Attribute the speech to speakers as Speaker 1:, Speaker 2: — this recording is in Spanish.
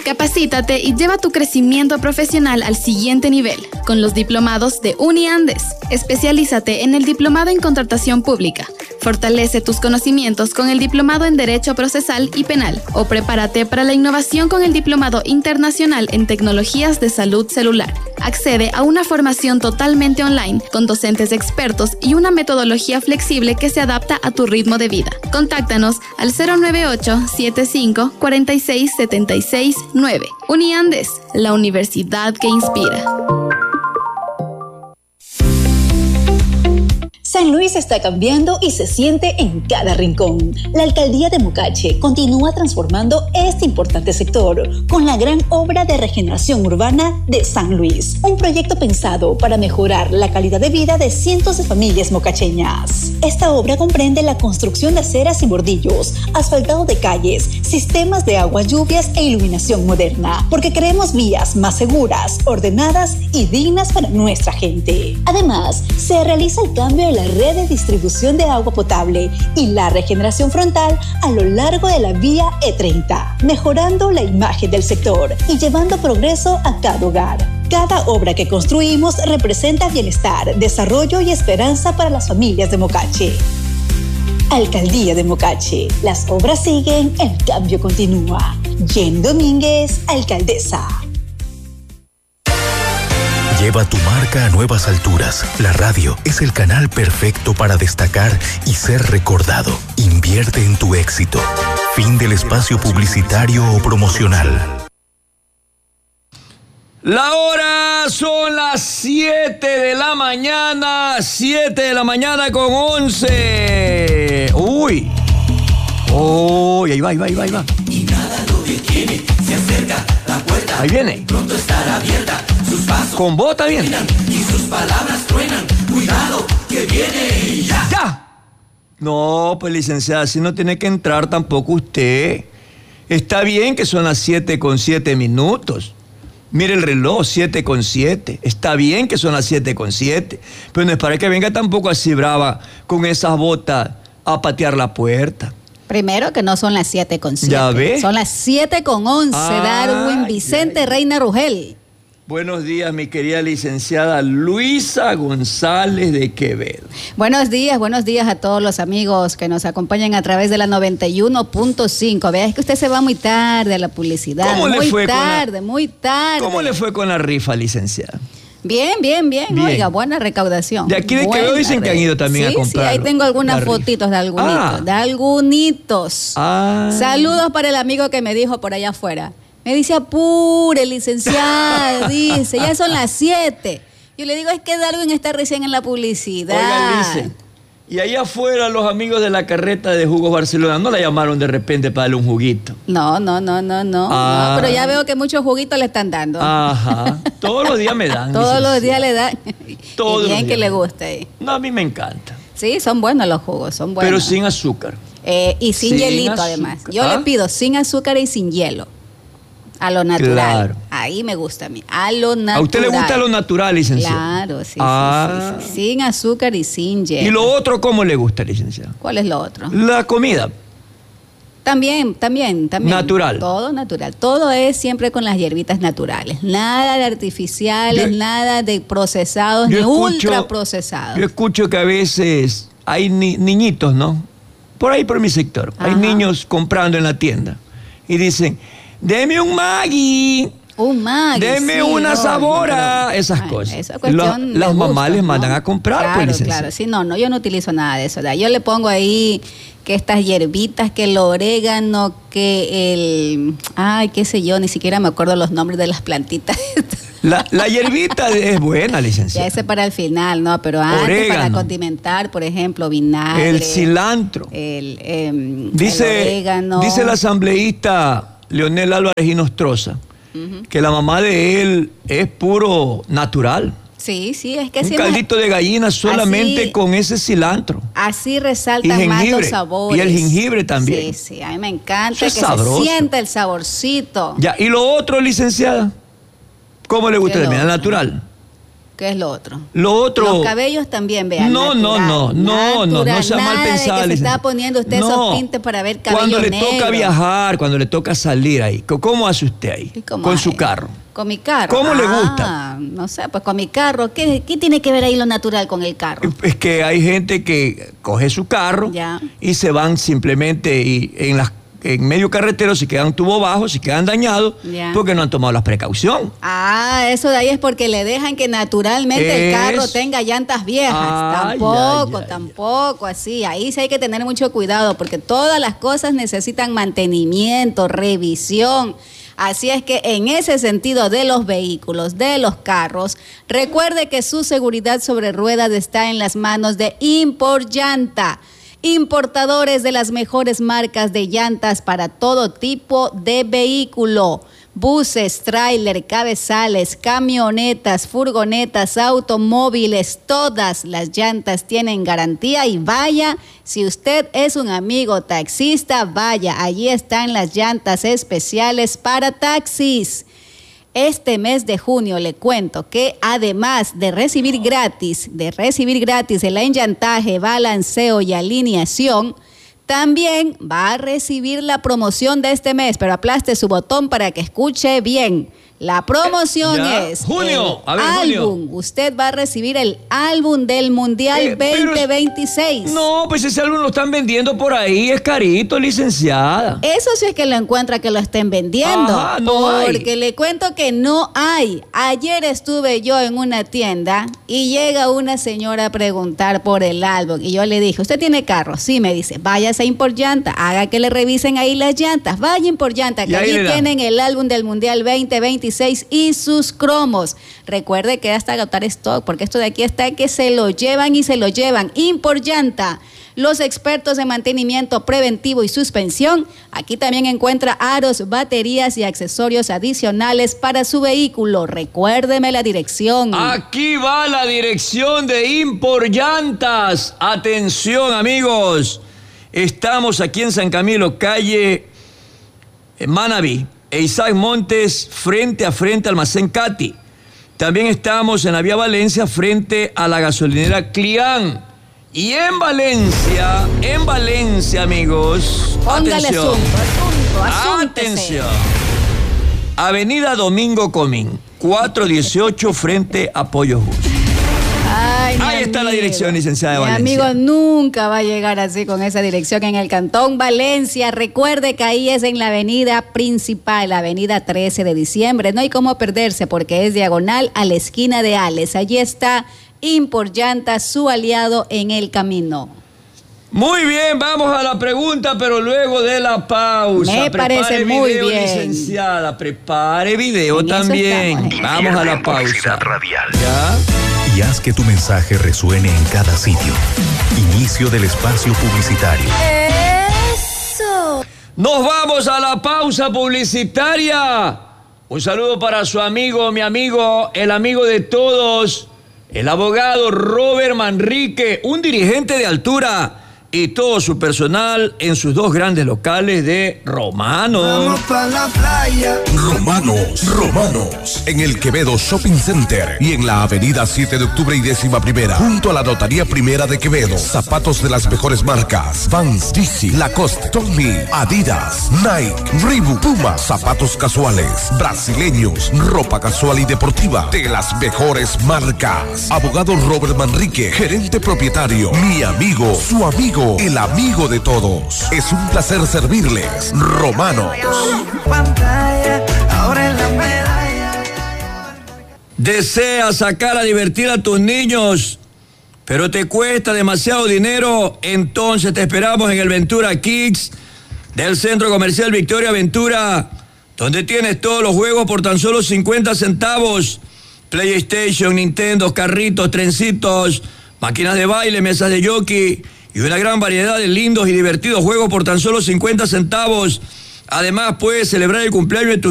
Speaker 1: Capacítate y lleva tu crecimiento profesional al siguiente nivel con los diplomados de UniAndes. Especialízate en el diplomado en contratación pública. Fortalece tus conocimientos con el diplomado en Derecho Procesal y Penal o prepárate para la innovación con el diplomado internacional en tecnologías de salud celular. Accede a una formación totalmente online con docentes expertos y una metodología flexible que se adapta a tu ritmo de vida. Contáctanos al 098-75-46-76-9. UniAndes, la universidad que inspira.
Speaker 2: San Luis está cambiando y se siente en cada rincón. La alcaldía de Mocache continúa transformando este importante sector con la gran obra de regeneración urbana de San Luis, un proyecto pensado para mejorar la calidad de vida de cientos de familias mocacheñas. Esta obra comprende la construcción de aceras y bordillos, asfaltado de calles, sistemas de aguas lluvias e iluminación moderna, porque queremos vías más seguras, ordenadas y dignas para nuestra gente. Además, se realiza el cambio de la red de distribución de agua potable y la regeneración frontal a lo largo de la vía E30, mejorando la imagen del sector y llevando progreso a cada hogar. Cada obra que construimos representa bienestar, desarrollo y esperanza para las familias de Mocache. Alcaldía de Mocache. Las obras siguen, el cambio continúa. Jen Domínguez, alcaldesa.
Speaker 3: Lleva tu marca a nuevas alturas. La radio es el canal perfecto para destacar y ser recordado. Invierte en tu éxito. Fin del espacio publicitario o promocional.
Speaker 4: La hora son las 7 de la mañana, 7 de la mañana con 11. Uy. Uy, ahí va.
Speaker 5: Y nada lo detiene, se acerca la puerta.
Speaker 4: Ahí viene.
Speaker 5: Pronto estará abierta, sus pasos
Speaker 4: con bota bien.
Speaker 5: Y sus palabras truenan. Cuidado, que viene ya.
Speaker 4: ¡Ya! No, pues licenciada, si no tiene que entrar tampoco usted. Está bien que son las 7:07. Mire el reloj, 7:07. Está bien que son las 7:07. Pero no es para que venga tampoco así brava con esas botas a patear la puerta.
Speaker 6: Primero que no son las 7:07.
Speaker 4: ¿Ya ve?
Speaker 6: Son las 7:11. Darwin Vicente Reina Rugel.
Speaker 4: Buenos días, mi querida licenciada Luisa González de Quevedo.
Speaker 6: Buenos días a todos los amigos que nos acompañan a través de la 91.5. Vea, es que usted se va muy tarde a la publicidad. Muy tarde.
Speaker 4: ¿Cómo le fue con la rifa, licenciada?
Speaker 6: Bien. Oiga, buena recaudación.
Speaker 4: De aquí de Quevedo dicen que han ido también a comprar.
Speaker 6: Sí, ahí tengo algunas fotitos de algunitos. Saludos para el amigo que me dijo por allá afuera. Me dice, apure, licenciada, dice, ya son las 7. Yo le digo, es que Darwin está recién en la publicidad.
Speaker 4: Oiga, dice, y ahí afuera los amigos de la carreta de Jugos Barcelona, ¿no la llamaron de repente para darle un juguito?
Speaker 6: No, pero ya veo que muchos juguitos le están dando.
Speaker 4: Ajá, todos los días me dan.
Speaker 6: Todos los días le dan.
Speaker 4: Todos
Speaker 6: y bien que le guste.
Speaker 4: No, a mí me encanta.
Speaker 6: Sí, son buenos los jugos, son buenos.
Speaker 4: Pero sin azúcar.
Speaker 6: Y sin hielito,
Speaker 4: azúcar.
Speaker 6: Además. Yo le pido sin azúcar y sin hielo. A lo natural. Claro. Ahí me gusta a mí. A lo natural.
Speaker 4: ¿A usted le gusta lo natural, licenciado?
Speaker 6: Claro, sí. Sin azúcar y sin hielo.
Speaker 4: ¿Y lo otro cómo le gusta, licenciado?
Speaker 6: ¿Cuál es lo otro?
Speaker 4: La comida.
Speaker 6: También.
Speaker 4: Natural.
Speaker 6: Todo natural. Todo es siempre con las hierbitas naturales. Nada de artificiales, nada de procesados, ni ultraprocesados.
Speaker 4: Yo escucho que a veces hay niñitos, ¿no? Por ahí, por mi sector. Ajá. Hay niños comprando en la tienda y dicen, deme un Maggi.
Speaker 6: Un Maggi.
Speaker 4: Deme una Sabora. Esas cosas. Las mamás les mandan a comprar.
Speaker 6: Claro. Sí, yo no utilizo nada de eso. Yo le pongo ahí que estas hierbitas, que el orégano, que el... Ay, qué sé yo, ni siquiera me acuerdo los nombres de las plantitas.
Speaker 4: La hierbita es buena, licenciada.
Speaker 6: Ya ese para el final, ¿no? Pero antes, orégano, para condimentar, por ejemplo, vinagre.
Speaker 4: El cilantro.
Speaker 6: El
Speaker 4: orégano. Dice el asambleísta Leonel Álvarez Inostroza, que la mamá de él es puro natural.
Speaker 6: Sí, es que
Speaker 4: un caldito de gallina solamente así, con ese cilantro.
Speaker 6: Así resaltan más los sabores.
Speaker 4: Y el jengibre también.
Speaker 6: Sí, a mí me encanta que
Speaker 4: sabroso.
Speaker 6: Se sienta el saborcito.
Speaker 4: Ya, y lo otro, licenciada, ¿cómo le gusta también? ¿El natural?
Speaker 6: ¿Qué es lo otro?
Speaker 4: Lo otro...
Speaker 6: Los cabellos también, vean.
Speaker 4: No sea mal pensada.
Speaker 6: Se está poniendo usted esos tintes para ver cabello
Speaker 4: cuando le
Speaker 6: negro.
Speaker 4: toca viajar, cuando le toca salir ahí, ¿cómo hace usted ahí? Con su carro.
Speaker 6: Con mi carro.
Speaker 4: ¿Cómo le gusta?
Speaker 6: No sé, pues con mi carro. ¿Qué tiene que ver ahí lo natural con el carro?
Speaker 4: Es que hay gente que coge su carro y se van simplemente en medio carretero, se quedan tubo bajo, se quedan dañados porque no han tomado la precaución.
Speaker 6: Eso de ahí es porque le dejan que naturalmente el carro tenga llantas viejas. Tampoco así. Ahí sí hay que tener mucho cuidado porque todas las cosas necesitan mantenimiento, revisión. Así es que en ese sentido de los vehículos, de los carros, recuerde que su seguridad sobre ruedas está en las manos de Imporllanta. Importadores de las mejores marcas de llantas para todo tipo de vehículo. Buses, tráiler, cabezales, camionetas, furgonetas, automóviles, todas las llantas tienen garantía y vaya, si usted es un amigo taxista, vaya, allí están las llantas especiales para taxis. Este mes de junio le cuento que además de recibir gratis el enllantaje, balanceo y alineación, también va a recibir la promoción de este mes, pero aplaste su botón para que escuche bien. La promoción es
Speaker 4: junio.
Speaker 6: Álbum. Usted va a recibir el álbum del Mundial 2026.
Speaker 4: No, pues ese álbum lo están vendiendo por ahí, es carito, licenciada.
Speaker 6: Eso sí es que lo encuentra que lo estén vendiendo.
Speaker 4: Ajá, no
Speaker 6: porque le cuento que no hay. Ayer estuve yo en una tienda y llega una señora a preguntar por el álbum y yo le dije, ¿usted tiene carro? Sí, me dice, váyase a Imporllanta, haga que le revisen ahí las llantas, vaya a Imporllanta, que allí tienen el álbum del Mundial 2026 y sus cromos. Recuerde que hasta agotar stock, porque esto de aquí está que se lo llevan y se lo llevan. Imporllanta, los expertos de mantenimiento preventivo y suspensión. Aquí también encuentra aros, baterías y accesorios adicionales para su vehículo. Recuérdeme la dirección.
Speaker 4: Aquí va la dirección de Imporllantas. Atención, amigos. Estamos aquí en San Camilo, calle Manaví e Isaac Montes, frente a frente Almacén Cati. También estamos en la vía Valencia, frente a la gasolinera Clián. Y en Valencia, amigos,
Speaker 6: póngale
Speaker 4: atención. Avenida Domingo Comín, 418, frente a Pollo Justo. Ahí está la dirección, licenciada de Valencia.
Speaker 6: Mi amigo nunca va a llegar así con esa dirección en el Cantón Valencia. Recuerde que ahí es en la avenida principal, la avenida 13 de diciembre. No hay cómo perderse porque es diagonal a la esquina de Ales. Allí está Imporllanta, su aliado en el camino.
Speaker 4: Muy bien, vamos a la pregunta, pero luego de la pausa.
Speaker 6: Me parece muy bien.
Speaker 4: Licenciada, prepare video también. Vamos a la pausa.
Speaker 3: Radial.
Speaker 4: ¿Ya?
Speaker 3: Y haz que tu mensaje resuene en cada sitio. Inicio del espacio publicitario.
Speaker 6: ¡Eso!
Speaker 4: Nos vamos a la pausa publicitaria. Un saludo para su amigo, mi amigo, el amigo de todos, el abogado Robert Manrique, un dirigente de altura, y todo su personal en sus dos grandes locales de Romanos.
Speaker 5: Vamos pa' la playa.
Speaker 7: Romanos, en el Quevedo Shopping Center y en la avenida 7 de octubre y 11ª, junto a la Notaría Primera de Quevedo. Zapatos de las mejores marcas: Vans, Yeezy, Lacoste, Tommy, Adidas, Nike, Reebok, Puma. Zapatos casuales, brasileños, ropa casual y deportiva de las mejores marcas. Abogado Robert Manrique, gerente propietario, mi amigo, su amigo, el amigo de todos. Es un placer servirles. Romanos.
Speaker 4: ¿Deseas sacar a divertir a tus niños, pero te cuesta demasiado dinero? Entonces te esperamos en el Ventura Kids del Centro Comercial Victoria Ventura, donde tienes todos los juegos por tan solo 50 centavos. PlayStation, Nintendo, carritos, trencitos, máquinas de baile, mesas de jockey y una gran variedad de lindos y divertidos juegos por tan solo 50 centavos. Además, puedes celebrar el cumpleaños de tu